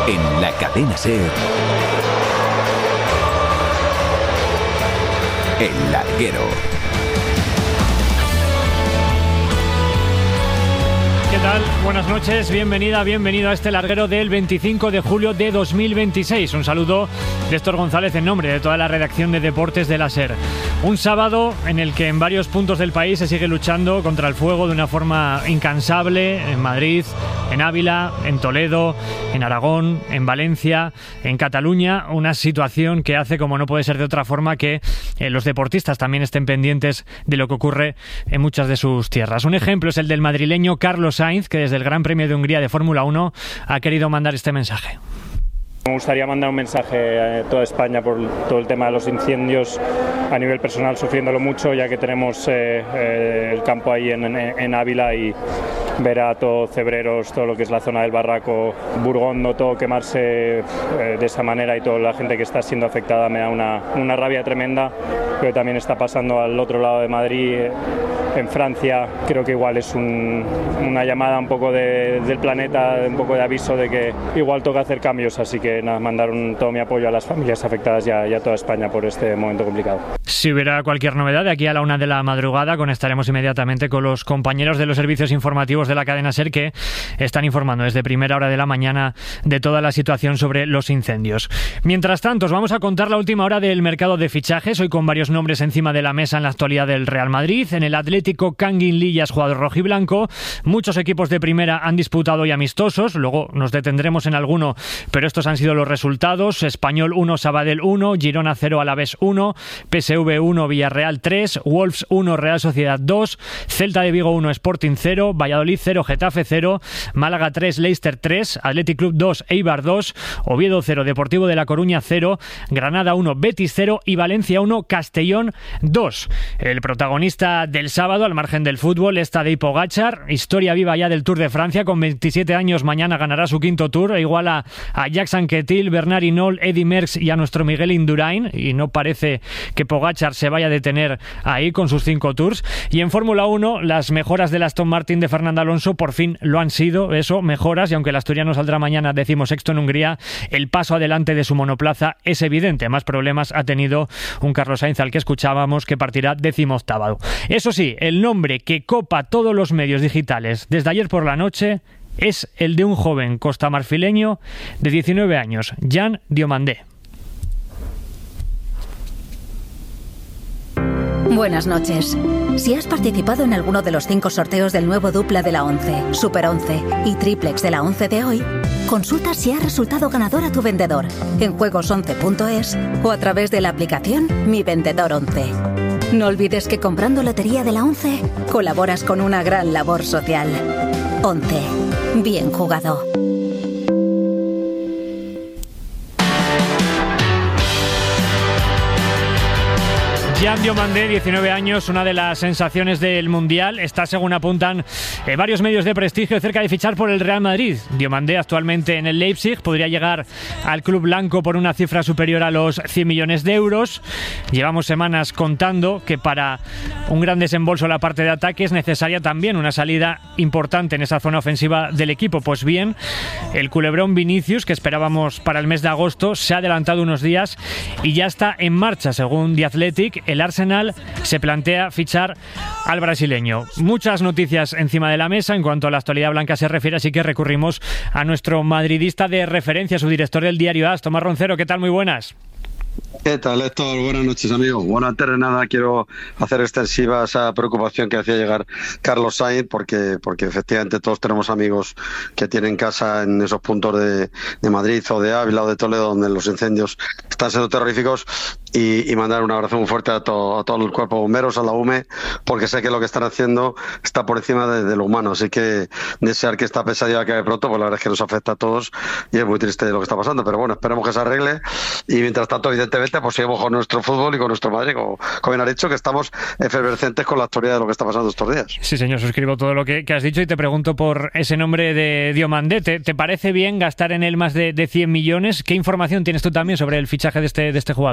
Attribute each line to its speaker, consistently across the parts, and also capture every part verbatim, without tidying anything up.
Speaker 1: En la cadena SER, El Larguero.
Speaker 2: ¿Qué tal? Buenas noches, bienvenida, bienvenido a este larguero del veinticinco de julio de dos mil veintiséis. Un saludo de Héctor González en nombre de toda la redacción de Deportes de la SER. Un sábado en el que en varios puntos del país se sigue luchando contra el fuego de una forma incansable, en Madrid, en Ávila, en Toledo, en Aragón, en Valencia, en Cataluña, una situación que hace, como no puede ser de otra forma, que eh, los deportistas también estén pendientes de lo que ocurre en muchas de sus tierras. Un ejemplo es el del madrileño Carlos Sainz, que desde el Gran Premio de Hungría de Fórmula uno ha querido mandar este mensaje.
Speaker 3: Me gustaría mandar un mensaje a toda España por todo el tema de los incendios, a nivel personal sufriéndolo mucho, ya que tenemos eh, eh, el campo ahí en, en, en Ávila, y ver a todo Cebreros, todo lo que es la zona del Barraco, Burgondo, todo quemarse eh, de esa manera, y toda la gente que está siendo afectada me da una, una rabia tremenda. Pero también está pasando al otro lado de Madrid, eh, en Francia. Creo que igual es un, una llamada un poco de, del planeta, un poco de aviso de que igual toca hacer cambios, así que nada, mandar un, todo mi apoyo a las familias afectadas y a, y a toda España por este momento complicado.
Speaker 2: Si hubiera cualquier novedad, de aquí a la una de la madrugada conectaremos inmediatamente con los compañeros de los servicios informativos de la cadena SER, que están informando desde primera hora de la mañana de toda la situación sobre los incendios. Mientras tanto, os vamos a contar la última hora del mercado de fichajes, hoy con varios nombres encima de la mesa en la actualidad del Real Madrid. En el Atlético, Kangin Lillas, jugador rojiblanco. Muchos equipos de primera han disputado hoy amistosos, luego nos detendremos en alguno, pero estos han sido los resultados: Español uno, Sabadell uno, Girona cero, Alavés uno, P S V uno, Villarreal tres, Wolves uno, Real Sociedad dos, Celta de Vigo uno, Sporting cero, Valladolid cero, Getafe cero, Málaga tres, Leicester tres, Athletic Club dos, Eibar dos, Oviedo cero, Deportivo de La Coruña cero, Granada uno, Betis cero y Valencia uno, Castellón dos. El protagonista del sábado, al margen del fútbol, es Tadej Pogačar, historia viva ya del Tour de Francia. Con veintisiete años mañana ganará su quinto Tour, e iguala a Jacques Anquetil, Bernard Hinault, Eddy Merckx y a nuestro Miguel Indurain, y no parece que Pogačar se vaya a detener ahí con sus cinco Tours. Y en Fórmula uno, las mejoras del Aston Martin de Fernando Alonso por fin lo han sido, eso, mejoras, y aunque el asturiano saldrá mañana decimosexto en Hungría, el paso adelante de su monoplaza es evidente. Más problemas ha tenido un Carlos Sainz, al que escuchábamos, que partirá decimoctavo. Eso sí, el nombre que copa todos los medios digitales desde ayer por la noche es el de un joven costamarfileño de diecinueve años, Jan Diomandé.
Speaker 4: Buenas noches. Si has participado en alguno de los cinco sorteos del nuevo dupla de la once, Super once y Triplex de la once de hoy, consulta si ha resultado ganador a tu vendedor en juegos once punto es o a través de la aplicación Mi Vendedor once. No olvides que comprando Lotería de la once colaboras con una gran labor social. once. Bien jugado.
Speaker 2: Jan Diomandé, diecinueve años, una de las sensaciones del Mundial. Está, según apuntan eh, varios medios de prestigio, cerca de fichar por el Real Madrid. Diomandé, actualmente en el Leipzig, podría llegar al club blanco por una cifra superior a los cien millones de euros. Llevamos semanas contando que para un gran desembolso en la parte de ataque es necesaria también una salida importante en esa zona ofensiva del equipo. Pues bien, el culebrón Vinicius, que esperábamos para el mes de agosto, se ha adelantado unos días y ya está en marcha, según The Athletic. El Arsenal se plantea fichar al brasileño. Muchas noticias encima de la mesa en cuanto a la actualidad blanca se refiere, así que recurrimos a nuestro madridista de referencia, su director del diario AS, Tomás Roncero. ¿Qué tal? Muy buenas.
Speaker 5: ¿Qué tal, Héctor? Buenas noches, amigo. Bueno, antes de nada quiero hacer extensiva esa preocupación que hacía llegar Carlos Sainz, porque porque efectivamente todos tenemos amigos que tienen casa en esos puntos de, de Madrid o de Ávila o de Toledo, donde los incendios están siendo terroríficos, y, y mandar un abrazo muy fuerte a, to, a todo el cuerpo de bomberos, a la U M E, porque sé que lo que están haciendo está por encima de, de lo humano, así que desear que esta pesadilla acabe pronto, pues la verdad es que nos afecta a todos y es muy triste lo que está pasando, pero bueno, esperemos que se arregle, y mientras tanto, evidentemente, pues seguimos con nuestro fútbol y con nuestro Madrid, como, como bien has dicho, que estamos efervescentes con la actualidad de lo que está pasando estos días.
Speaker 2: Sí, señor, suscribo todo lo que, que has dicho y te pregunto por ese nombre de Diomandé. ¿Te, te parece bien gastar en él más de, de cien millones? ¿Qué información tienes tú también sobre el fichaje de este, de este jugador?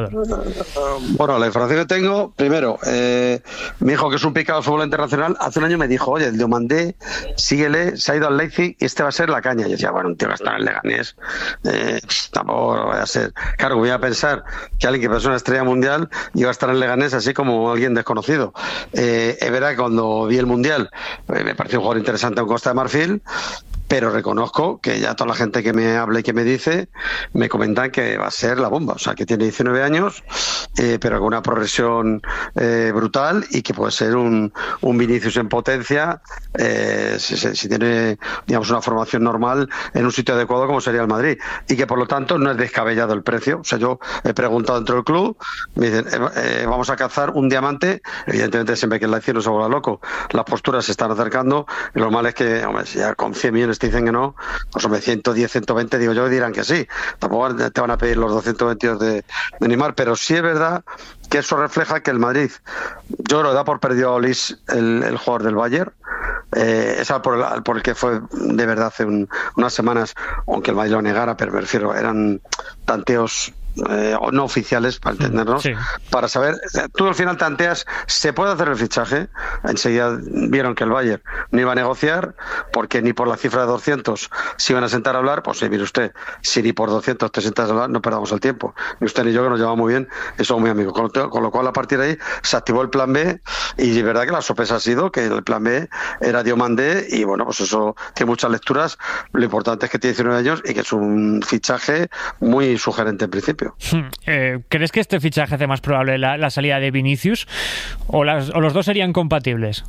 Speaker 5: Bueno, la información que tengo, primero, eh, mi hijo, que es un picado de fútbol internacional, hace un año me dijo, oye, el Diomandé, síguele, se ha ido al Leipzig y este va a ser la caña. Y yo decía, bueno, un tío que está en el Leganés, eh, tampoco lo voy a ser. Claro, voy a pensar que alguien que pensó una estrella mundial iba a estar en el Leganés así como alguien desconocido. Eh, es verdad que cuando vi el Mundial, eh, me pareció un jugador interesante en Costa de Marfil, pero reconozco que ya toda la gente que me habla y que me dice, me comentan que va a ser la bomba, o sea, que tiene diecinueve años, eh, pero con una progresión eh, brutal y que puede ser un, un Vinicius en potencia, eh, si, si tiene, digamos, una formación normal en un sitio adecuado como sería el Madrid, y que por lo tanto no es descabellado el precio. O sea, yo he preguntado dentro del club, me dicen, eh, eh, vamos a cazar un diamante, evidentemente siempre que el Leipzig no se vuelva loco, las posturas se están acercando, y lo normal es que, hombre, si ya con cien millones te dicen que no, pues hombre, ciento diez, ciento veinte, digo yo, dirán que sí. Tampoco te van a pedir los doscientos veintidós de, de Neymar, pero sí es verdad que eso refleja que el Madrid, yo lo da por perdido a Olis, el, el jugador del Bayern, eh, esa por el, por el que fue de verdad hace un, unas semanas, aunque el Madrid lo negara, pero me refiero, eran tanteos Eh, no oficiales, para entendernos, sí. Para saber, tú al final tanteas, ¿se puede hacer el fichaje? Enseguida vieron que el Bayern no iba a negociar, porque ni por la cifra de doscientos se iban a sentar a hablar. Pues sí, mire usted, si ni por doscientos te sientas a hablar, no perdamos el tiempo, ni usted ni yo, que nos llevamos muy bien y somos muy amigos, con lo, con lo cual a partir de ahí se activó el plan B, y es verdad que la sorpresa ha sido que el plan B era Diomandé, y bueno, pues eso tiene muchas lecturas. Lo importante es que tiene diecinueve años y que es un fichaje muy sugerente en principio.
Speaker 2: Eh, ¿Crees que este fichaje hace más probable la, la salida de Vinicius, o, las, o los dos serían compatibles?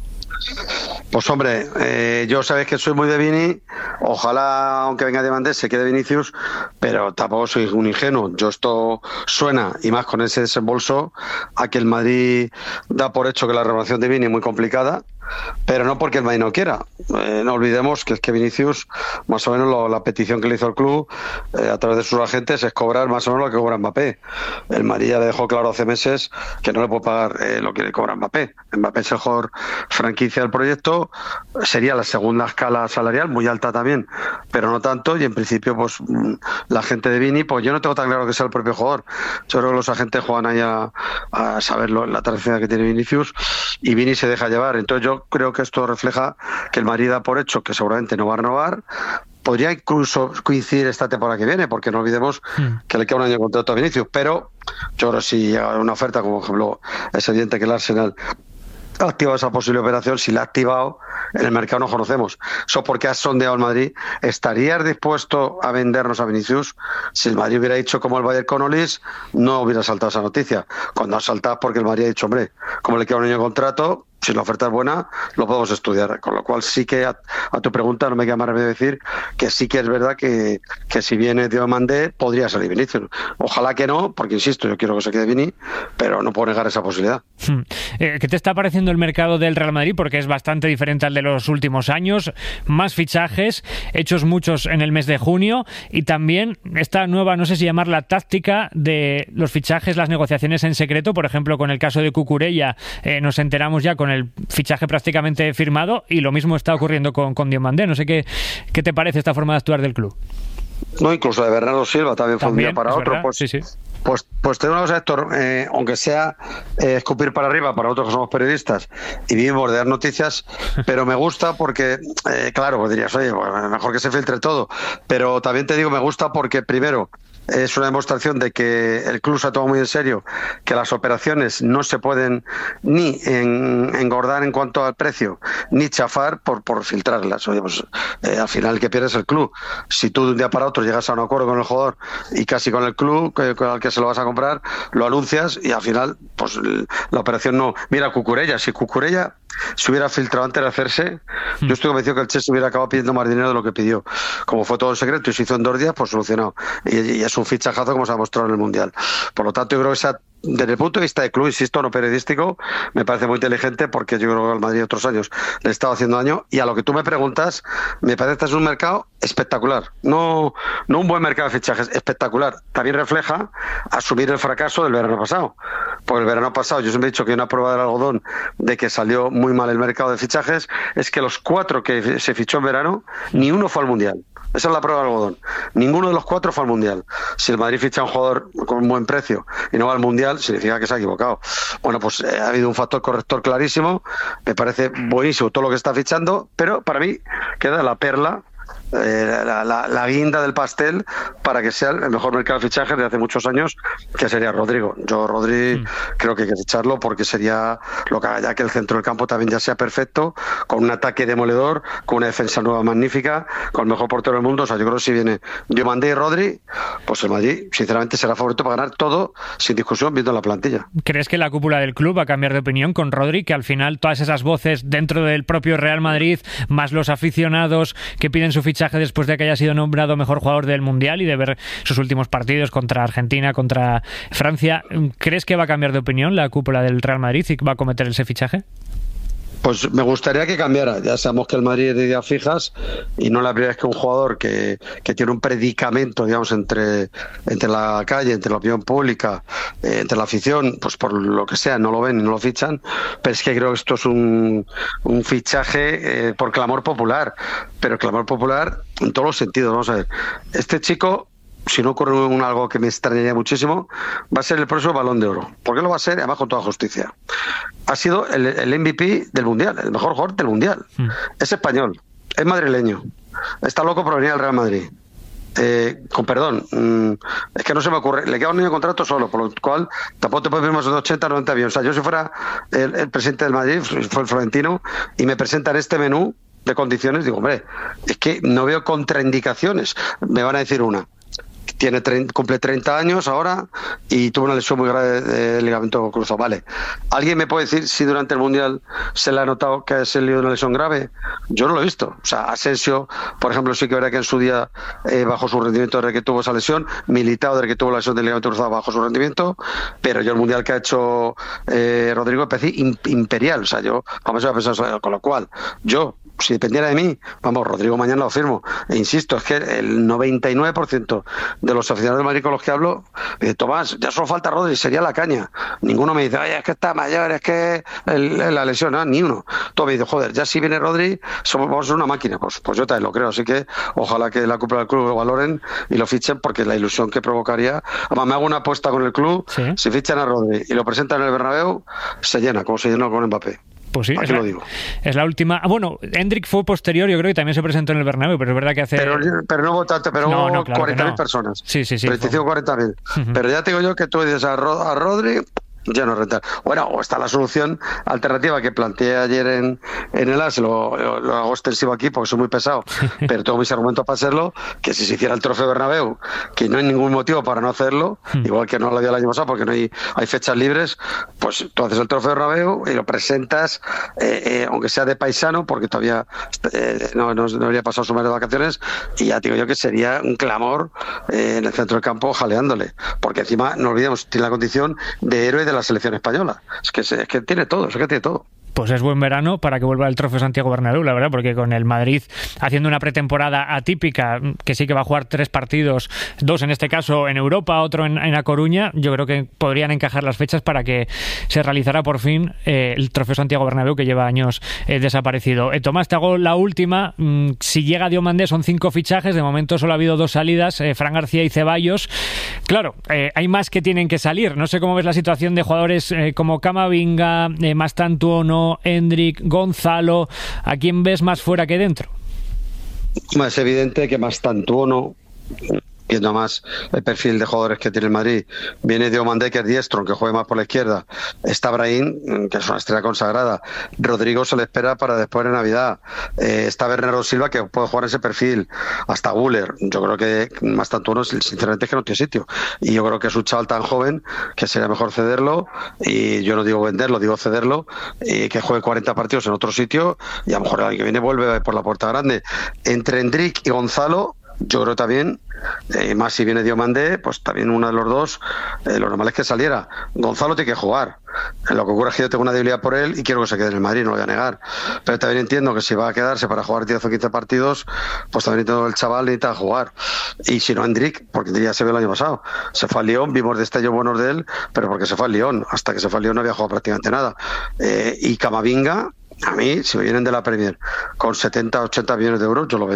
Speaker 5: Pues hombre, eh, yo sabes que soy muy de Vini, ojalá aunque venga Diamandé se quede Vinicius, pero tampoco soy un ingenuo. Yo esto suena, y más con ese desembolso, a que el Madrid da por hecho que la renovación de Vini es muy complicada, pero no porque el Madrid no quiera. Eh, no olvidemos que es que Vinicius, más o menos lo, la petición que le hizo el club eh, a través de sus agentes es cobrar más o menos lo que cobra Mbappé. El Madrid ya le dejó claro hace meses que no le puede pagar eh, lo que le cobra Mbappé. Mbappé es el jugador franquicia del proyecto, sería la segunda escala salarial, muy alta también, pero no tanto, y en principio pues la gente de Vini, pues yo no tengo tan claro que sea el propio jugador. Yo creo que los agentes juegan ahí a, a saber lo, la trayectoria que tiene Vinicius, y Vini se deja llevar. Entonces yo creo que esto refleja que el Madrid da por hecho que seguramente no va a renovar. Podría incluso coincidir esta temporada que viene, porque no olvidemos mm. que le queda un año de contrato a Vinicius, pero yo creo que si llega una oferta, como por ejemplo es evidente que el Arsenal ha activado esa posible operación, si la ha activado, en el mercado no conocemos. Eso porque has sondeado el Madrid. ¿Estarías dispuesto a vendernos a Vinicius? Si el Madrid hubiera dicho como el Bayern con Olis, no hubiera saltado esa noticia. Cuando ha saltado porque el Madrid ha dicho, hombre, como le queda un año de contrato, si la oferta es buena, lo podemos estudiar. Con lo cual sí que a, a tu pregunta no me queda más remedio decir que sí que es verdad que, que si viene Diomandé podría salir Vinicius. Ojalá que no, porque insisto, yo quiero que se quede Vini, pero no puedo negar esa posibilidad.
Speaker 2: Hmm. Eh, ¿Qué te está pareciendo el mercado del Real Madrid? Porque es bastante diferente al de los últimos años. Más fichajes, hechos muchos en el mes de junio, y también esta nueva, no sé si llamarla táctica, de los fichajes, las negociaciones en secreto. Por ejemplo, con el caso de Cucurella, eh, nos enteramos ya con el fichaje prácticamente firmado, y lo mismo está ocurriendo con, con Diomandé. No sé qué, qué te parece esta forma de actuar del club.
Speaker 5: No, incluso de Bernardo Silva también, también fue un día para otro. Pues,
Speaker 2: sí, sí.
Speaker 5: pues, pues te digo una cosa, Héctor, eh, aunque sea eh, escupir para arriba para nosotros que somos periodistas y vivimos de dar noticias, pero me gusta porque, eh, claro, pues dirías, oye, pues mejor que se filtre todo, pero también te digo, me gusta porque, primero, es una demostración de que el club se ha tomado muy en serio que las operaciones no se pueden ni en, engordar en cuanto al precio, ni chafar por, por filtrarlas. Oye, pues eh, al final el que pierde es el club. Si tú de un día para otro llegas a un acuerdo con el jugador y casi con el club que, con el que se lo vas a comprar, lo anuncias y al final pues la operación no... Mira, Cucurella, si Cucurella se hubiera filtrado antes de hacerse, mm. yo estoy convencido que el Chelsea hubiera acabado pidiendo más dinero de lo que pidió. Como fue todo en secreto y se hizo en dos días, pues solucionado. Y, y es un fichajazo como se ha mostrado en el Mundial. Por lo tanto, yo creo que esa, desde el punto de vista de club, insisto, no periodístico, me parece muy inteligente, porque yo creo que al Madrid otros años le estaba haciendo daño. Y a lo que tú me preguntas, me parece que este es un mercado espectacular. No, no un buen mercado de fichajes, espectacular. También refleja asumir el fracaso del verano pasado. Porque el verano pasado, yo siempre he dicho que una prueba del algodón de que salió muy mal el mercado de fichajes es que los cuatro que se fichó en verano, ni uno fue al Mundial. Esa es la prueba del algodón. Ninguno de los cuatro fue al Mundial. Si el Madrid ficha a un jugador con un buen precio y no va al Mundial, significa que se ha equivocado. Bueno, pues eh, ha habido un factor corrector clarísimo. Me parece buenísimo todo lo que está fichando, pero para mí queda la perla, eh, la, la, la guinda del pastel para que sea el mejor mercado de fichajes de hace muchos años, que sería Rodrigo. Yo Rodri mm. creo que hay que ficharlo porque sería lo que haga ya que el centro del campo también ya sea perfecto, con un ataque demoledor, con una defensa nueva magnífica, con el mejor portero del mundo. O sea, yo creo que si viene Diomandé y Rodri, pues el Madrid sinceramente será favorito para ganar todo sin discusión viendo la plantilla.
Speaker 2: ¿Crees que la cúpula del club va a cambiar de opinión con Rodri, que al final todas esas voces dentro del propio Real Madrid, más los aficionados que piden su fichaje después de que haya sido nombrado mejor jugador del Mundial y de ver sus últimos partidos contra Argentina, contra Francia, ¿crees que va a cambiar de opinión la cúpula del Real Madrid y va a cometer ese fichaje?
Speaker 5: Pues me gustaría que cambiara. Ya sabemos que el Madrid es de ideas fijas y no la primera vez que un jugador que, que tiene un predicamento, digamos, entre, entre la calle, entre la opinión pública, eh, entre la afición, pues por lo que sea, no lo ven y no lo fichan. Pero es que creo que esto es un, un fichaje eh, por clamor popular. Pero clamor popular en todos los sentidos. Vamos a ver. Este chico, si no ocurre un algo que me extrañaría muchísimo, va a ser el próximo Balón de Oro. ¿Por qué lo va a ser? Además, con toda justicia. Ha sido el, el M V P del Mundial, el mejor jugador del Mundial. Mm. Es español, es madrileño, está loco por venir al Real Madrid. Eh, con perdón, mmm, es que no se me ocurre, le queda un año de contrato solo, por lo cual tampoco te puedes pedir más de ochenta, noventa millones. O sea, yo si fuera el, el presidente del Madrid, fue el Florentino, y me presentan este menú de condiciones, digo, hombre, es que no veo contraindicaciones. Me van a decir una. Tiene treinta, cumple treinta años ahora y tuvo una lesión muy grave de ligamento cruzado. Vale. ¿Alguien me puede decir si durante el Mundial se le ha notado que ha salido una lesión grave? Yo no lo he visto. O sea, Asensio, por ejemplo, sí que verá que en su día eh, bajó su rendimiento desde que tuvo esa lesión. Militao, desde que tuvo la lesión del ligamento cruzado, bajó su rendimiento. Pero yo el Mundial que ha hecho eh, Rodrigo me parece imperial. O sea, yo, vamos a pensar, con lo cual, yo, si dependiera de mí, vamos, Rodrigo mañana lo firmo. E insisto, es que el noventa y nueve por ciento de los aficionados de Madrid con los que hablo, eh, Tomás, ya solo falta Rodri, sería la caña. Ninguno me dice, oye, es que está mayor, es que el, el, la lesión, ¿no? Ni uno. Todo me dice, joder, ya si viene Rodri, somos, vamos a ser una máquina. Pues, pues yo también lo creo, así que ojalá que la cúpula del club lo valoren y lo fichen, porque la ilusión que provocaría. Además, me hago una apuesta con el club, ¿sí? Si fichan a Rodri y lo presentan en el Bernabéu, se llena, como se llenó con Mbappé.
Speaker 2: Pues sí, es la, es la última. Bueno, Hendrik fue posterior, yo creo que también se presentó en el Bernabéu, pero es verdad que hace...
Speaker 5: Pero, pero no votaste, pero
Speaker 2: no,
Speaker 5: hubo
Speaker 2: no, claro
Speaker 5: cuarenta mil
Speaker 2: no.
Speaker 5: personas.
Speaker 2: Sí, sí, sí.
Speaker 5: treinta y cinco, cuarenta mil. Uh-huh. Pero ya te digo yo que tú dices a, Rod- a Rodri... ya no rentar. Bueno, o está la solución alternativa que planteé ayer en, en el A S, lo, lo, lo hago extensivo aquí porque soy muy pesado, pero tengo mis argumentos para hacerlo, que si se hiciera el Trofeo Bernabéu, que no hay ningún motivo para no hacerlo, igual que no lo dio el año pasado porque no hay, hay fechas libres, pues tú haces el Trofeo Bernabéu y lo presentas, eh, eh, aunque sea de paisano, porque todavía eh, no, no, no habría pasado su mes de vacaciones, y ya digo yo que sería un clamor eh, en el centro del campo jaleándole, porque encima, no olvidemos, tiene la condición de héroe de la selección española. Es que, es que tiene todo, es que tiene todo.
Speaker 2: Pues es buen verano para que vuelva el Trofeo Santiago Bernabéu, la verdad, porque con el Madrid haciendo una pretemporada atípica, que sí que va a jugar tres partidos, dos en este caso en Europa, otro en, en A Coruña, yo creo que podrían encajar las fechas para que se realizara por fin eh, el Trofeo Santiago Bernabéu, que lleva años eh, desaparecido. Eh, Tomás, te hago la última. Mm, si llega Diomandé son cinco fichajes, de momento solo ha habido dos salidas, eh, Fran García y Ceballos. Claro, eh, hay más que tienen que salir. No sé cómo ves la situación de jugadores eh, como Camavinga, eh, Mastantuono, Hendrik, Gonzalo. ¿A quién ves más fuera que dentro?
Speaker 5: Es evidente que Mastantuono, viendo más el perfil de jugadores que tiene el Madrid, viene Diomandé, que es diestro, que juegue más por la izquierda, está Brahim, que es una estrella consagrada, Rodrigo se le espera para después de Navidad, eh, está Bernardo Silva, que puede jugar ese perfil, hasta Güler. Yo creo que Mastantuono, sinceramente, es que no tiene sitio, y yo creo que es un chaval tan joven que sería mejor cederlo, y yo no digo venderlo, digo cederlo, y que juegue cuarenta partidos en otro sitio, y a lo mejor el año que viene vuelve por la puerta grande. Entre Hendrik y Gonzalo, yo creo también, eh, más si viene Diomandé, pues también uno de los dos, eh, lo normal es que saliera. Gonzalo tiene que jugar. Lo que ocurre es que yo tengo una debilidad por él y quiero que se quede en el Madrid, no lo voy a negar. Pero también entiendo que si va a quedarse para jugar diez o quince partidos, pues también entiendo que el chaval necesita jugar. Y si no, Hendrik, porque ya se vio el año pasado, se fue al Lyon, vimos destellos buenos de él, pero porque se fue al Lyon. Hasta que se fue al Lyon no había jugado prácticamente nada. Eh, y Camavinga, a mí, si me vienen de la Premier con setenta, ochenta millones de euros, yo lo vendo.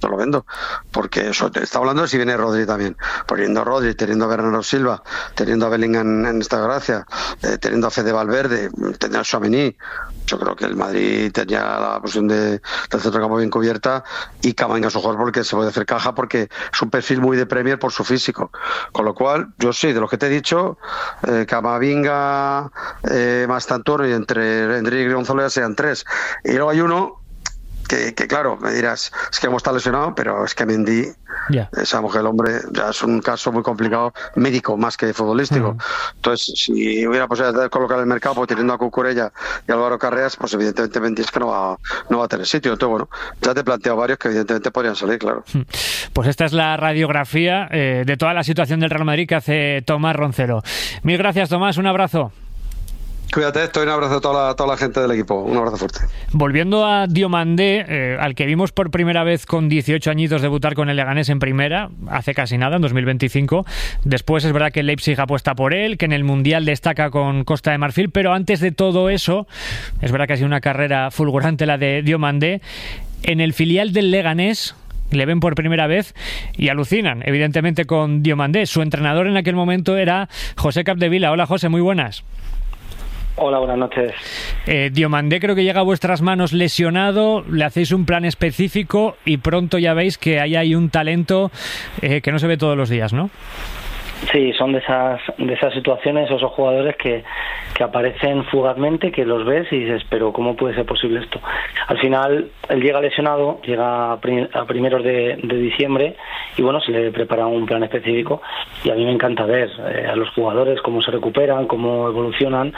Speaker 5: te lo vendo, porque eso te está hablando de si viene Rodri también, poniendo a Rodri, teniendo a Bernardo Silva, teniendo a Bellingham en esta gracia, eh, teniendo a Fede Valverde, teniendo a Tchouaméni. Yo creo que el Madrid tenía la posición de, del centrocampo bien cubierta, y Camavinga es un jugador porque se puede hacer caja, porque es un perfil muy de Premier por su físico, con lo cual yo sí, de lo que te he dicho, eh, Camavinga eh, más Santoro, y entre Enrique y Gonzalo ya sean tres, y luego hay uno Que, que claro, me dirás, es que hemos estado lesionado, pero es que Mendy, yeah. sabemos que el hombre ya es un caso muy complicado, médico más que futbolístico. Uh-huh. Entonces, si hubiera posibilidad de colocar el mercado, pues teniendo a Cucurella y Álvaro Carreras, pues evidentemente Mendy es que no va, no va a tener sitio. Entonces, bueno, ya te he planteado varios que evidentemente podrían salir, claro.
Speaker 2: Pues esta es la radiografía eh, de toda la situación del Real Madrid que hace Tomás Roncero. Mil gracias, Tomás, un abrazo.
Speaker 5: Cuídate, estoy un abrazo a toda la, toda la gente del equipo, un abrazo fuerte.
Speaker 2: Volviendo a Diomandé, eh, al que vimos por primera vez con dieciocho añitos debutar con el Leganés en primera, hace casi nada, en dos mil veinticinco. Después es verdad que el Leipzig apuesta por él, que en el Mundial destaca con Costa de Marfil, pero antes de todo eso, es verdad que ha sido una carrera fulgurante la de Diomandé. En el filial del Leganés le ven por primera vez y alucinan, evidentemente, con Diomandé. Su entrenador en aquel momento era José Capdevila. Hola, José, muy buenas.
Speaker 6: Hola, buenas noches.
Speaker 2: Eh, Diomandé creo que llega a vuestras manos lesionado, le hacéis un plan específico y pronto ya veis que ahí hay un talento eh, que no se ve todos los días, ¿no?
Speaker 6: Sí, son de esas de esas situaciones, esos jugadores que, que aparecen fugazmente, que los ves y dices, pero ¿cómo puede ser posible esto? Al final, él llega lesionado, llega a, prim- a primeros de, de diciembre y bueno, se le prepara un plan específico y a mí me encanta ver eh, a los jugadores cómo se recuperan, cómo evolucionan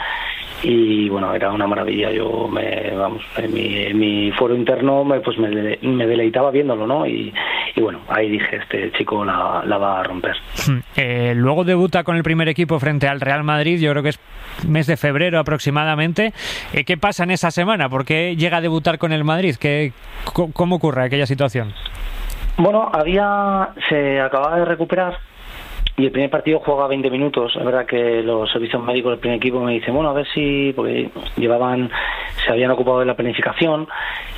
Speaker 6: y bueno, era una maravilla. Yo, me vamos, en mi, en mi foro interno me, pues me, me deleitaba viéndolo, ¿no? Y, y bueno, ahí dije, este chico la, la va a romper.
Speaker 2: Eh, luego debuta con el primer equipo frente al Real Madrid, yo creo que es mes de febrero aproximadamente. Eh, ¿Qué pasa en esa semana? ¿Por qué llega a debutar con el Madrid? ¿Qué, ¿Cómo ocurre aquella situación?
Speaker 6: Bueno, había se acababa de recuperar y el primer partido juega veinte minutos. Es verdad que los servicios médicos del primer equipo me dicen, bueno, a ver si, porque llevaban, se habían ocupado de la planificación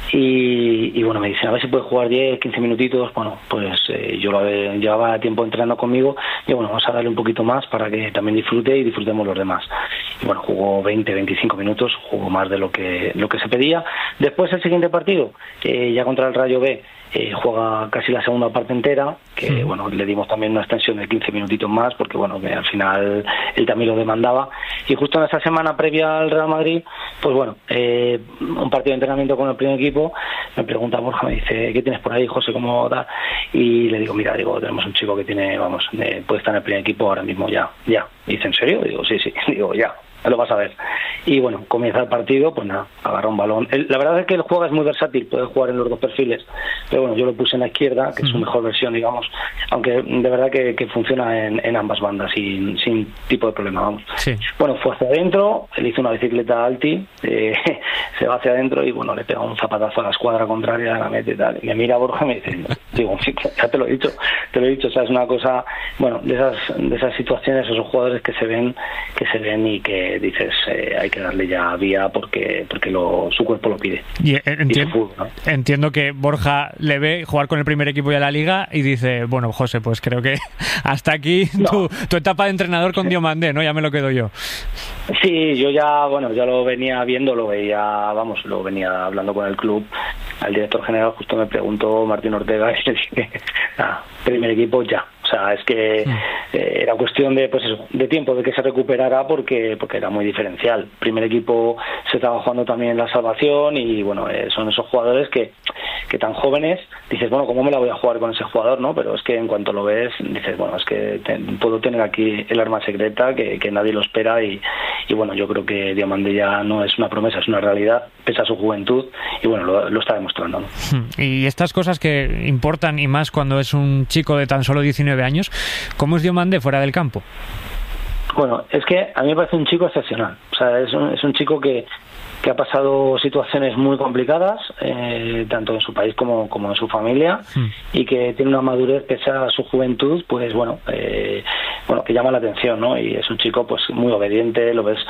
Speaker 6: y, y bueno, me dicen, a ver si puede jugar diez, quince minutitos. Bueno, pues eh, yo lo había, llevaba tiempo entrenando conmigo y bueno, vamos a darle un poquito más para que también disfrute y disfrutemos los demás. Y bueno, jugó veinte, veinticinco minutos, jugó más de lo que lo que se pedía. Después el siguiente partido, eh, ya contra el Rayo B, Eh, juega casi la segunda parte entera, que sí. Bueno, le dimos también una extensión de quince minutitos más porque bueno, que al final él también lo demandaba. Y justo en esa semana previa al Real Madrid, pues bueno, eh, un partido de entrenamiento con el primer equipo, me pregunta Borja, me dice, ¿qué tienes por ahí, José? ¿Cómo da? Y le digo, mira, digo, tenemos un chico que tiene, vamos, eh, puede estar en el primer equipo ahora mismo, ya, ya. Y dice, ¿en serio? Digo, sí, sí, digo, ya. Lo vas a ver. Y bueno, comienza el partido, pues nada, agarra un balón. El, la verdad es que el juego es muy versátil, puede jugar en los dos perfiles, pero bueno, yo lo puse en la izquierda, que es su mejor versión, digamos, aunque de verdad que, que funciona en, en ambas bandas sin, sin tipo de problema, vamos. Sí. Bueno, fue hacia adentro, él hizo una bicicleta alti, eh, se va hacia adentro y bueno, le pega un zapatazo a la escuadra contraria, la mete y tal. Y me mira Borja y me dice, digo, ya te lo he dicho, te lo he dicho, o sea, es una cosa, bueno, de esas, de esas situaciones, esos jugadores que se ven, que se ven y que dices, eh, hay que darle ya vía porque porque lo, su cuerpo lo pide.
Speaker 2: Y, eh, enti- y fútbol, ¿no? Entiendo que Borja le ve jugar con el primer equipo y a la Liga y dice, bueno, José, pues creo que hasta aquí no. tu, tu etapa de entrenador con Diomandé, ¿no? Ya me lo quedo yo.
Speaker 6: Sí, yo ya, bueno, ya lo venía viendo, lo veía, vamos, lo venía hablando con el club. Al director general justo me preguntó Martín Ortega y le dije, ah, primer equipo ya. O sea, es que eh, era cuestión de pues eso, de tiempo, de que se recuperara porque porque era muy diferencial. Primer equipo se estaba jugando también la salvación y bueno, eh, son esos jugadores que, que tan jóvenes, dices, bueno, ¿cómo me la voy a jugar con ese jugador? No, pero es que en cuanto lo ves, dices, bueno, es que te, puedo tener aquí el arma secreta que, que nadie lo espera y, y bueno, yo creo que Diomandé ya no es una promesa, es una realidad, pese a su juventud y bueno, lo, lo está demostrando, ¿no?
Speaker 2: Y estas cosas que importan y más cuando es un chico de tan solo diecinueve años, ¿cómo es Diomandé fuera del campo?
Speaker 6: Bueno, es que a mí me parece un chico excepcional. O sea, es un, es un chico que que ha pasado situaciones muy complicadas, eh, tanto en su país como, como en su familia, mm. y que tiene una madurez pese a su juventud, pues bueno, eh, bueno, que llama la atención, ¿no? Y es un chico pues muy obediente, lo ves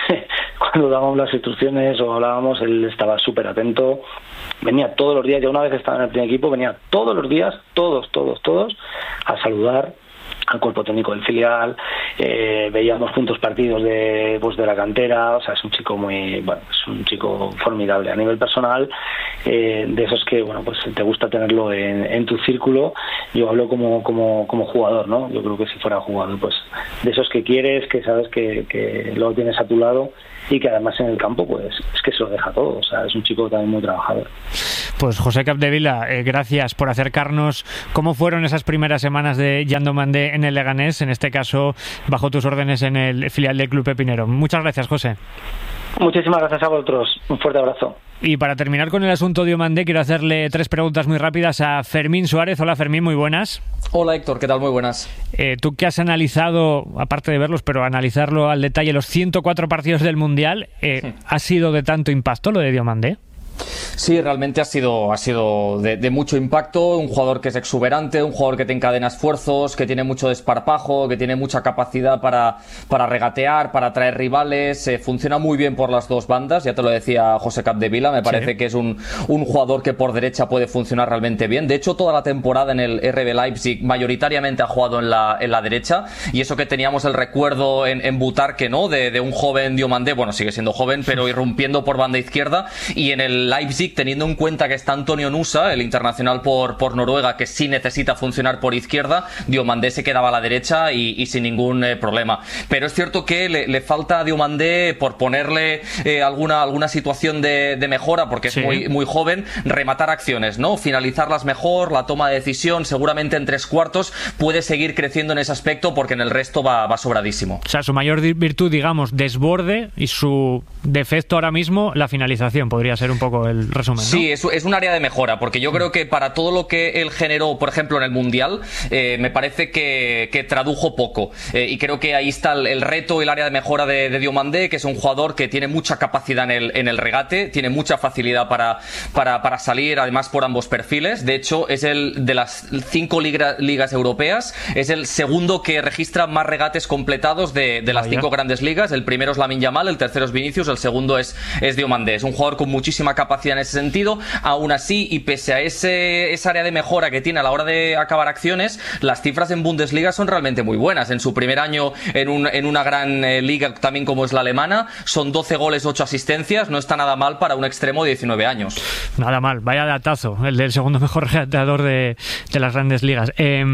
Speaker 6: cuando dábamos las instrucciones o hablábamos, él estaba súper atento, venía todos los días, ya una vez estaba en el primer equipo, venía todos los días, todos, todos, todos, a saludar al cuerpo técnico del filial, eh, veíamos juntos partidos de pues de la cantera, o sea, es un chico muy, bueno, es un chico formidable a nivel personal, eh, de esos que, bueno, pues te gusta tenerlo en, en tu círculo. Yo hablo como, como, como jugador, ¿no? Yo creo que si fuera jugador, pues de esos que quieres, que sabes que, que lo tienes a tu lado y que además en el campo, pues es que se lo deja todo, o sea, es un chico también muy trabajador.
Speaker 2: Pues José Capdevila, eh, gracias por acercarnos cómo fueron esas primeras semanas de Jan Domandé en el Leganés, en este caso bajo tus órdenes en el filial del Club Pepinero. Muchas gracias, José.
Speaker 6: Muchísimas gracias a vosotros, un fuerte abrazo.
Speaker 2: Y para terminar con el asunto de Diomandé, quiero hacerle tres preguntas muy rápidas a Fermín Suárez. Hola Fermín, muy buenas.
Speaker 7: Hola Héctor, ¿qué tal? Muy buenas.
Speaker 2: Eh, tú que has analizado, aparte de verlos, pero analizarlo al detalle, los ciento cuatro partidos del Mundial, eh, sí. ¿ha sido de tanto impacto lo de Diomandé?
Speaker 7: Sí, realmente ha sido, ha sido de, de mucho impacto, un jugador que es exuberante, un jugador que te encadena esfuerzos, que tiene mucho desparpajo, que tiene mucha capacidad para, para regatear, para atraer rivales, eh, funciona muy bien por las dos bandas, ya te lo decía José Capdevila, me parece sí. que es un, un jugador que por derecha puede funcionar realmente bien, de hecho toda la temporada en el R B Leipzig mayoritariamente ha jugado en la, en la derecha, y eso que teníamos el recuerdo en, en Butarque, ¿no?, de, de un joven Diomandé, bueno, sigue siendo joven, pero irrumpiendo por banda izquierda, y en el Leipzig, teniendo en cuenta que está Antonio Nusa, el internacional por, por Noruega, que sí necesita funcionar por izquierda, Diomandé se quedaba a la derecha y, y sin ningún eh, problema. Pero es cierto que le, le falta a Diomandé, por ponerle eh, alguna, alguna situación de, de mejora, porque es sí. muy, muy joven, rematar acciones, ¿no? Finalizarlas mejor, la toma de decisión, seguramente en tres cuartos puede seguir creciendo en ese aspecto, porque en el resto va, va sobradísimo.
Speaker 2: O sea, su mayor virtud, digamos, desborde, y su defecto ahora mismo, la finalización, podría ser un poco el resumen, ¿no?
Speaker 7: Sí, es, es un área de mejora, porque yo creo que para todo lo que él generó, por ejemplo, en el Mundial, eh, me parece que, que tradujo poco. Eh, y creo que ahí está el, el reto y el área de mejora de, de Diomandé, que es un jugador que tiene mucha capacidad en el, en el regate, tiene mucha facilidad para, para, para salir, además por ambos perfiles. De hecho, es el de las cinco liga, ligas europeas, es el segundo que registra más regates completados de, de las Vaya. cinco grandes ligas. El primero es Lamine Yamal, el tercero es Vinicius, el segundo es, es Diomandé. Es un jugador con muchísima capacidad en ese sentido. Aún así, y pese a ese esa área de mejora que tiene a la hora de acabar acciones, las cifras en Bundesliga son realmente muy buenas. En su primer año en, un, en una gran eh, liga también como es la alemana, son doce goles, ocho asistencias, no está nada mal para un extremo de diecinueve años.
Speaker 2: Nada mal, vaya datazo, el del segundo mejor regateador de, de las grandes ligas. Eh,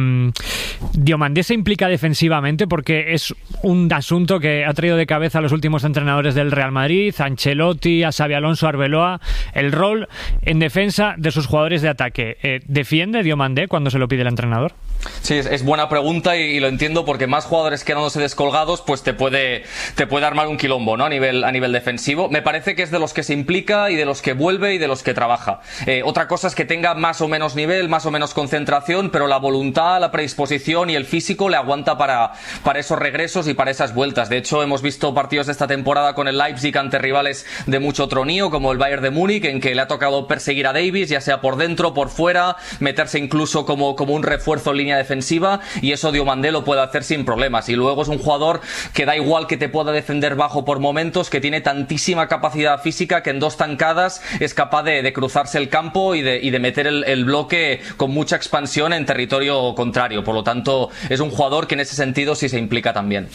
Speaker 2: Diomandé se implica defensivamente, porque es un asunto que ha traído de cabeza a los últimos entrenadores del Real Madrid, a Ancelotti, a Xabi Alonso, a Arbeloa, el rol en defensa de sus jugadores de ataque. Eh, ¿Defiende Diomandé cuando se lo pide el entrenador?
Speaker 7: Sí, es, es buena pregunta y, y lo entiendo, porque más jugadores quedándose descolgados pues te puede te puede armar un quilombo, ¿no? A nivel a nivel defensivo. Me parece que es de los que se implica y de los que vuelve y de los que trabaja. Eh, otra cosa es que tenga más o menos nivel, más o menos concentración, pero la voluntad, la predisposición y el físico le aguanta para, para esos regresos y para esas vueltas. De hecho, hemos visto partidos de esta temporada con el Leipzig ante rivales de mucho tronío, como el Bayern de Múnich, en que le ha tocado perseguir a Davis, ya sea por dentro, por fuera, meterse incluso como, como un refuerzo en línea defensiva, y eso Diomandé lo puede hacer sin problemas. Y luego es un jugador que da igual que te pueda defender bajo por momentos, que tiene tantísima capacidad física que en dos tancadas es capaz de, de cruzarse el campo y de, y de meter el, el bloque con mucha expansión en territorio contrario. Por lo tanto, es un jugador que en ese sentido sí se implica también.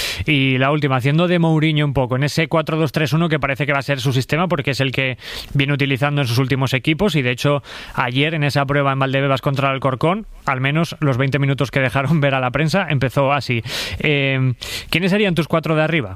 Speaker 2: Y la última, haciendo de Mourinho un poco, en ese cuatro dos tres uno que parece que va a ser su sistema, porque es el que viene utilizando en sus últimos equipos, y de hecho ayer en esa prueba en Valdebebas contra el Alcorcón, al menos los veinte minutos que dejaron ver a la prensa, empezó así. Eh, ¿Quiénes serían tus cuatro de arriba?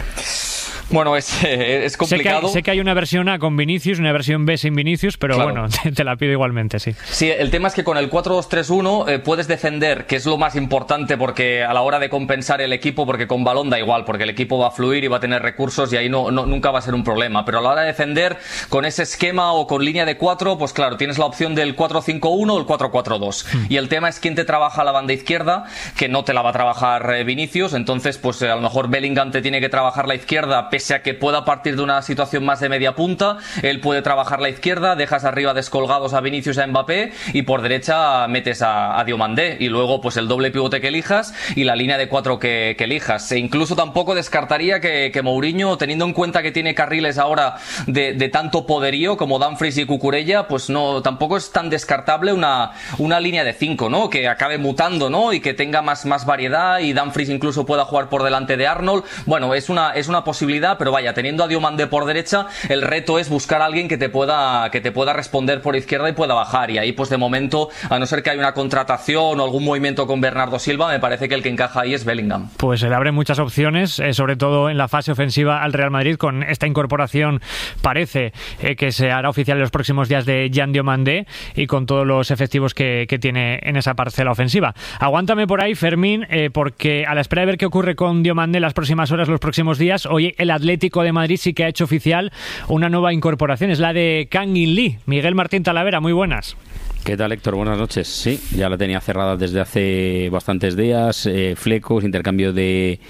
Speaker 7: Bueno, es, es complicado.
Speaker 2: Sé que, hay, sé que hay una versión A con Vinicius, una versión B sin Vinicius, pero claro, bueno, te, te la pido igualmente, sí.
Speaker 7: Sí, el tema es que con el cuatro dos tres uno eh, puedes defender, que es lo más importante, porque a la hora de compensar el equipo, porque con balón da igual, porque el equipo va a fluir y va a tener recursos y ahí no, no nunca va a ser un problema. Pero a la hora de defender con ese esquema o con línea de cuatro, pues claro, tienes la opción del cuatro cinco uno o el cuatro cuatro dos. Mm. Y el tema es quién te trabaja la banda izquierda, que no te la va a trabajar eh, Vinicius. Entonces, pues eh, a lo mejor Bellingham te tiene que trabajar la izquierda, pese a que pueda partir de una situación más de media punta, él puede trabajar la izquierda, dejas arriba descolgados a Vinicius y a Mbappé y por derecha metes a, a Diomandé y luego pues el doble pivote que elijas y la línea de cuatro que, que elijas. E incluso tampoco descartaría que, que Mourinho, teniendo en cuenta que tiene carriles ahora de, de tanto poderío como Dumfries y Cucurella, pues no, tampoco es tan descartable una, una línea de cinco, ¿no? Que acabe mutando, ¿no? Y que tenga más, más variedad y Dumfries incluso pueda jugar por delante de Arnold. Bueno, es una, es una posibilidad, pero vaya, teniendo a Diomandé por derecha, el reto es buscar a alguien que te pueda, que te pueda responder por izquierda y pueda bajar. Y ahí, pues de momento, a no ser que haya una contratación o algún movimiento con Bernardo Silva, me parece que el que encaja ahí es Bellingham.
Speaker 2: Pues se le abren muchas opciones, eh, sobre todo en la fase ofensiva al Real Madrid. Con esta incorporación parece eh, que se hará oficial en los próximos días de Jan Diomandé y con todos los efectivos que, que tiene en esa parcela ofensiva. Aguántame por ahí, Fermín, eh, porque a la espera de ver qué ocurre con Diomandé las próximas horas, los próximos días, hoy el Atlético de Madrid sí que ha hecho oficial una nueva incorporación, es la de Kang In Lee. Miguel Martín Talavera, muy buenas.
Speaker 8: ¿Qué tal, Héctor? Buenas noches. Sí, ya la tenía cerrada desde hace bastantes días, eh, flecos, intercambio de,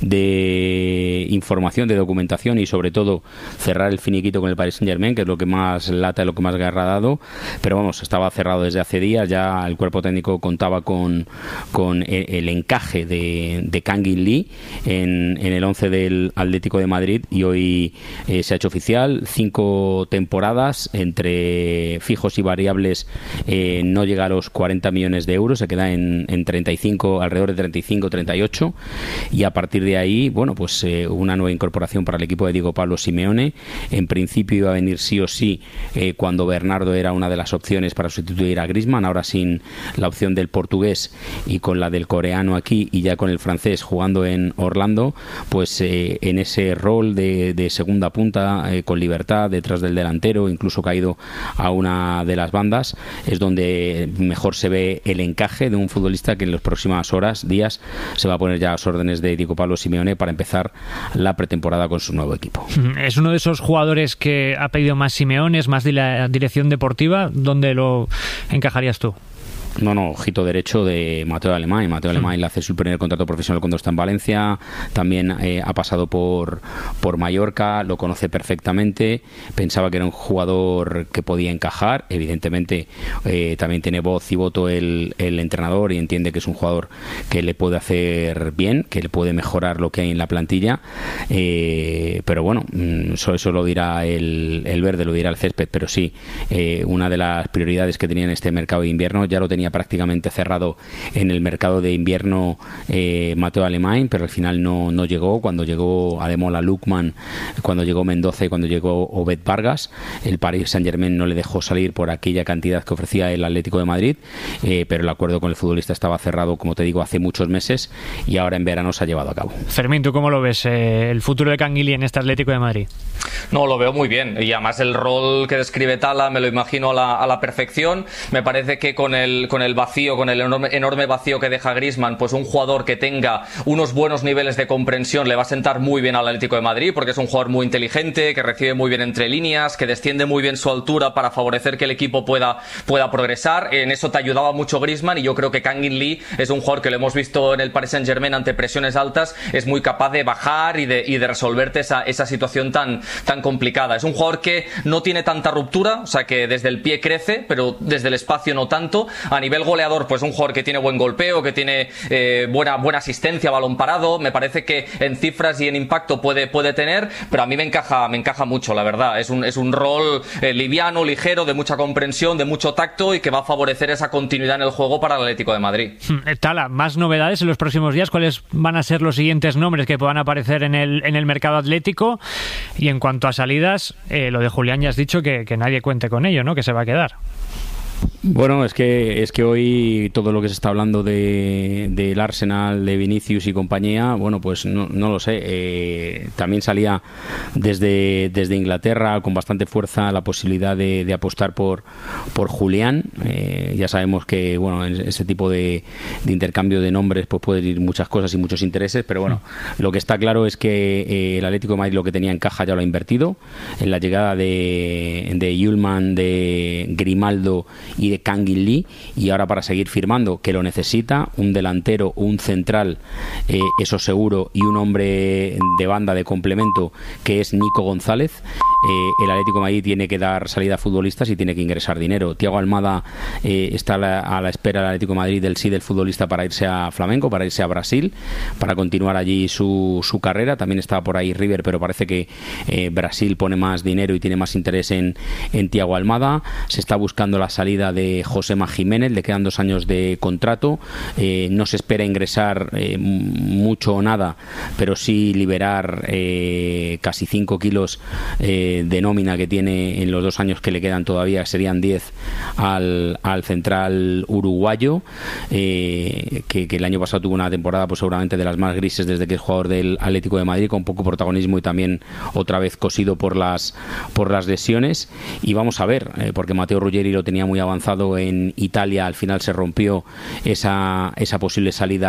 Speaker 8: de información, de documentación y sobre todo cerrar el finiquito con el Paris Saint-Germain, que es lo que más lata y lo que más guerra ha dado, pero vamos, estaba cerrado desde hace días, ya el cuerpo técnico contaba con, con el, el encaje de, de Kang In Lee en, en el once del Atlético de Madrid y hoy eh, se ha hecho oficial, cinco temporadas entre fijos y variables. Eh, no llega a los cuarenta millones de euros, se queda en, en treinta y cinco, alrededor de treinta y cinco, treinta y ocho, y a partir de ahí, bueno, pues eh, una nueva incorporación para el equipo de Diego Pablo Simeone. En principio iba a venir sí o sí eh, cuando Bernardo era una de las opciones para sustituir a Griezmann, ahora sin la opción del portugués y con la del coreano aquí y ya con el francés jugando en Orlando, pues eh, en ese rol de, de segunda punta eh, con libertad detrás del delantero, incluso caído a una de las bandas, es donde mejor se ve el encaje de un futbolista que en las próximas horas, días, se va a poner ya a las órdenes de Diego Pablo Simeone para empezar la pretemporada con su nuevo equipo.
Speaker 2: Es uno de esos jugadores que ha pedido más Simeone, más de la dirección deportiva. ¿Dónde lo encajarías tú?
Speaker 8: No, no, ojito derecho de Mateo Alemany. Mateo Alemany le hace su primer contrato profesional cuando está en Valencia. También eh, ha pasado por, por Mallorca, lo conoce perfectamente. Pensaba que era un jugador que podía encajar. Evidentemente, eh, también tiene voz y voto el, el entrenador y entiende que es un jugador que le puede hacer bien, que le puede mejorar lo que hay en la plantilla. Eh, pero bueno, eso, eso lo dirá el, el verde, lo dirá el césped. Pero sí, eh, una de las prioridades que tenía en este mercado de invierno ya lo tenía prácticamente cerrado en el mercado de invierno eh, Mateo Alemany, pero al final no, no llegó. Cuando llegó Ademola Lookman, cuando llegó Mendoza y cuando llegó Obed Vargas, el Paris Saint-Germain no le dejó salir por aquella cantidad que ofrecía el Atlético de Madrid, eh, pero el acuerdo con el futbolista estaba cerrado, como te digo, hace muchos meses y ahora en verano se ha llevado a cabo.
Speaker 2: Fermín, ¿tú cómo lo ves, eh, el futuro de Kang In Lee en este Atlético de Madrid?
Speaker 7: No, lo veo muy bien y además el rol que describe Tala me lo imagino a la, a la perfección. Me parece que con el con el vacío, con el enorme, enorme vacío que deja Griezmann, pues un jugador que tenga unos buenos niveles de comprensión le va a sentar muy bien al Atlético de Madrid, porque es un jugador muy inteligente, que recibe muy bien entre líneas, que desciende muy bien su altura para favorecer que el equipo pueda, pueda progresar. En eso te ayudaba mucho Griezmann y yo creo que Kang In Lee es un jugador que lo hemos visto en el Paris Saint-Germain ante presiones altas, es muy capaz de bajar y de, y de resolverte esa, esa situación tan, tan complicada. Es un jugador que no tiene tanta ruptura, o sea que desde el pie crece, pero desde el espacio no tanto. A nivel goleador, pues un jugador que tiene buen golpeo, que tiene eh, buena, buena asistencia, balón parado. Me parece que en cifras y en impacto puede, puede tener, pero a mí me encaja, me encaja mucho, la verdad. Es un, es un rol eh, liviano, ligero, de mucha comprensión, de mucho tacto y que va a favorecer esa continuidad en el juego para el Atlético de Madrid.
Speaker 2: Tala, más novedades en los próximos días. ¿Cuáles van a ser los siguientes nombres que puedan aparecer en el, en el mercado atlético? Y en cuanto a salidas, eh, lo de Julián ya has dicho que, que nadie cuente con ello, ¿no? Que se va a quedar.
Speaker 8: Bueno, es que es que hoy todo lo que se está hablando de del Arsenal, de Vinicius y compañía, bueno, pues no, no lo sé. Eh, también salía desde desde Inglaterra con bastante fuerza la posibilidad de, de apostar por por Julián. Eh, ya sabemos que bueno, en ese tipo de, de intercambio de nombres pues pueden ir muchas cosas y muchos intereses, pero bueno, lo que está claro es que eh, el Atlético de Madrid lo que tenía en caja ya lo ha invertido en la llegada de de Yulman, de Grimaldo y de Kangin Lee, y ahora para seguir firmando, que lo necesita, un delantero, un central, eh, eso seguro, y un hombre de banda de complemento que es Nico González. Eh, el Atlético de Madrid tiene que dar salida a futbolistas y tiene que ingresar dinero. Thiago Almada eh, está a la, a la espera del Atlético de Madrid del sí del futbolista para irse a Flamengo, para irse a Brasil, para continuar allí su, su carrera. También está por ahí River, pero parece que eh, Brasil pone más dinero y tiene más interés en, en Thiago Almada. Se está buscando la salida de Josema Jiménez, le quedan dos años de contrato. Eh, no se espera ingresar eh, mucho o nada, pero sí liberar eh, casi cinco kilos eh, de nómina que tiene en los dos años que le quedan todavía, serían diez al, al central uruguayo, eh, que, que el año pasado tuvo una temporada pues seguramente de las más grises desde que es jugador del Atlético de Madrid, con poco protagonismo y también otra vez cosido por las por las lesiones. Y vamos a ver, eh, porque Matteo Ruggeri lo tenía muy avanzado en Italia, al final se rompió esa, esa posible salida